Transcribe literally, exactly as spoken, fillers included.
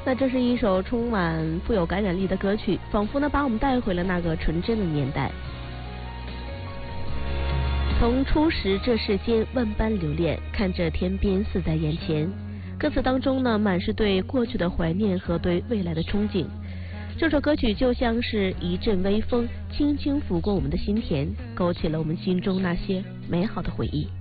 那这是一首充满富有感染力的歌曲，仿佛呢把我们带回了那个纯真的年代。从初识这世间万般留恋，看着天边似在眼前。歌词当中呢，满是对过去的怀念和对未来的憧憬。这首歌曲就像是一阵微风，轻轻拂过我们的心田，勾起了我们心中那些美好的回忆。